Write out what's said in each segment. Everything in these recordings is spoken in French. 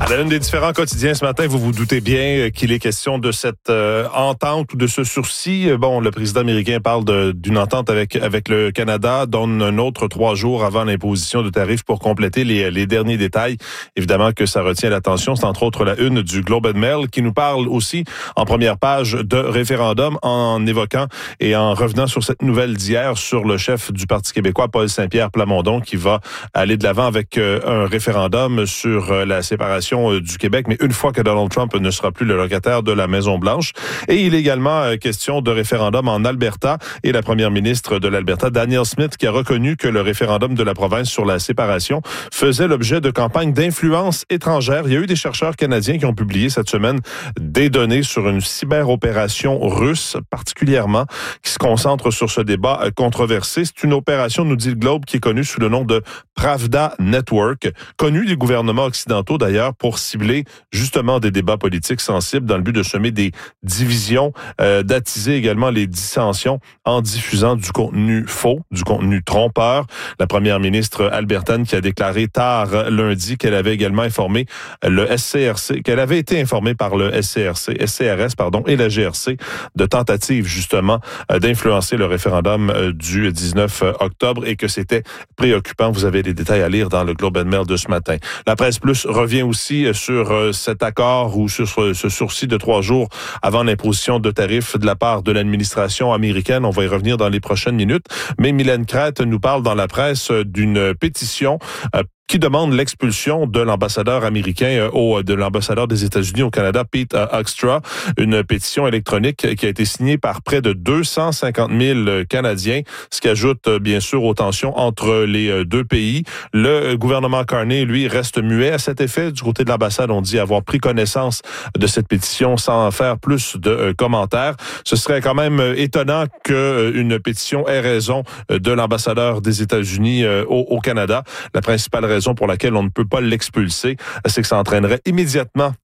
À la une des différents quotidiens ce matin, vous vous doutez bien qu'il est question de cette entente ou de ce sursis. Bon, le président américain parle d'une entente avec le Canada, donne un autre 3 jours avant l'imposition de tarifs pour compléter les derniers détails. Évidemment que ça retient l'attention. C'est entre autres la une du Globe and Mail qui nous parle aussi en première page de référendum en évoquant et en revenant sur cette nouvelle d'hier sur le chef du Parti québécois, Paul Saint-Pierre Plamondon, qui va aller de l'avant avec un référendum sur la séparation du Québec, mais une fois que Donald Trump ne sera plus le locataire de la Maison-Blanche. Et il est également question de référendum en Alberta et la première ministre de l'Alberta, Danielle Smith, qui a reconnu que le référendum de la province sur la séparation faisait l'objet de campagnes d'influence étrangère. Il y a eu des chercheurs canadiens qui ont publié cette semaine des données sur une cyberopération russe particulièrement qui se concentre sur ce débat controversé. C'est une opération, nous dit le Globe, qui est connue sous le nom de Pravda Network, connue des gouvernements occidentaux d'ailleurs pour cibler justement des débats politiques sensibles dans le but de semer des divisions, d'attiser également les dissensions en diffusant du contenu faux, du contenu trompeur. La première ministre albertaine qui a déclaré tard lundi qu'elle avait également informé le SCRC, qu'elle avait été informée par le SCRC et la GRC de tentatives justement d'influencer le référendum du 19 octobre et que c'était préoccupant. Vous avez les détails à lire dans le Globe and Mail de ce matin. La Presse Plus revient aussi sur cet accord ou sur ce sursis de 3 jours avant l'imposition de tarifs de la part de l'administration américaine. On va y revenir dans les prochaines minutes. Mais Mylène Crête nous parle dans la presse d'une pétition qui demande l'expulsion de l'ambassadeur américain de l'ambassadeur des États-Unis au Canada, Pete Hoekstra, une pétition électronique qui a été signée par près de 250 000 Canadiens, ce qui ajoute bien sûr aux tensions entre les deux pays. Le gouvernement Carney, lui, reste muet à cet effet. Du côté de l'ambassade, on dit avoir pris connaissance de cette pétition sans faire plus de commentaires. Ce serait quand même étonnant qu'une pétition ait raison de l'ambassadeur des États-Unis au Canada. La principale raison pour laquelle on ne peut pas l'expulser, c'est que ça entraînerait immédiatement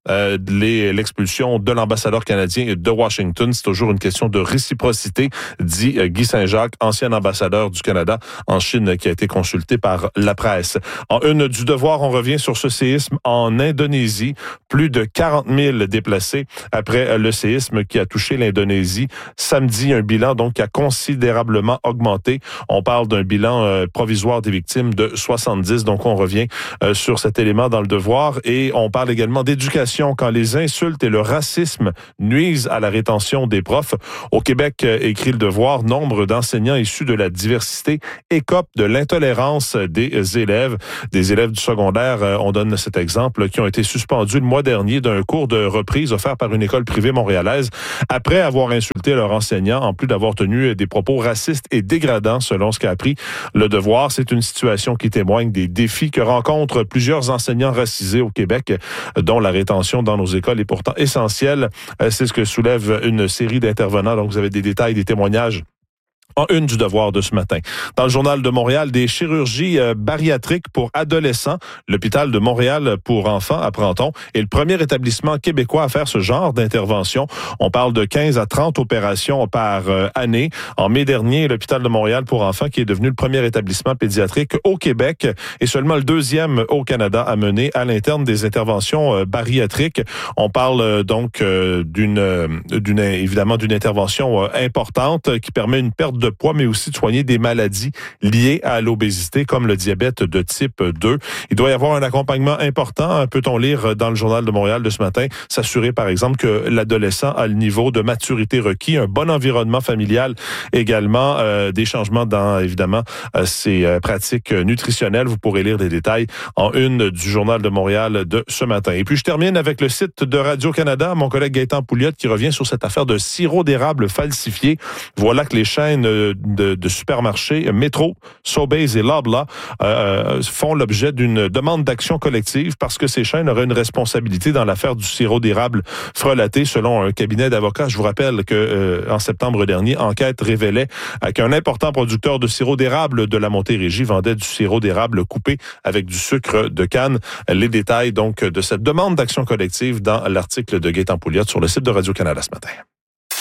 l'expulsion de l'ambassadeur canadien de Washington. C'est toujours une question de réciprocité, dit Guy Saint-Jacques, ancien ambassadeur du Canada en Chine, qui a été consulté par la presse. En une du Devoir, on revient sur ce séisme en Indonésie. Plus de 40 000 déplacés après le séisme qui a touché l'Indonésie samedi. Un bilan donc qui a considérablement augmenté. On parle d'un bilan provisoire des victimes de 70. Donc on revient sur cet élément dans le Devoir et on parle également d'éducation quand les insultes et le racisme nuisent à la rétention des profs. Au Québec, écrit le Devoir, nombre d'enseignants issus de la diversité écopent de l'intolérance des élèves. Des élèves du secondaire, on donne cet exemple, qui ont été suspendus le mois dernier d'un cours de reprise offert par une école privée montréalaise après avoir insulté leur enseignant, en plus d'avoir tenu des propos racistes et dégradants, selon ce qu'a appris le Devoir. C'est une situation qui témoigne des défis que rencontrent plusieurs enseignants racisés au Québec, dont la rétention dans nos écoles est pourtant essentielle. C'est ce que soulève une série d'intervenants. Donc, vous avez des détails, des témoignages en une du Devoir de ce matin. Dans le Journal de Montréal, des chirurgies bariatriques pour adolescents. L'hôpital de Montréal pour enfants, apprend-on, est le premier établissement québécois à faire ce genre d'intervention. On parle de 15 à 30 opérations par année. En mai dernier, l'hôpital de Montréal pour enfants, qui est devenu le premier établissement pédiatrique au Québec et seulement le deuxième au Canada à mener à l'interne des interventions bariatriques. On parle donc évidemment d'une intervention importante qui permet une perte de poids, mais aussi de soigner des maladies liées à l'obésité, comme le diabète de type 2. Il doit y avoir un accompagnement important, peut-on lire dans le Journal de Montréal de ce matin, s'assurer par exemple que l'adolescent a le niveau de maturité requis, un bon environnement familial également, des changements dans, évidemment, ses pratiques nutritionnelles. Vous pourrez lire des détails en une du Journal de Montréal de ce matin. Et puis, je termine avec le site de Radio-Canada, mon collègue Gaëtan Pouliot, qui revient sur cette affaire de sirop d'érable falsifié. Voilà que les chaînes de supermarchés Métro, Sobeys et Loblaw font l'objet d'une demande d'action collective parce que ces chaînes auraient une responsabilité dans l'affaire du sirop d'érable frelaté, selon un cabinet d'avocats. Je vous rappelle que en septembre dernier, enquête révélait qu'un important producteur de sirop d'érable de la Montérégie vendait du sirop d'érable coupé avec du sucre de canne. Les détails donc de cette demande d'action collective dans l'article de Gaëtan Pouliot sur le site de Radio-Canada ce matin.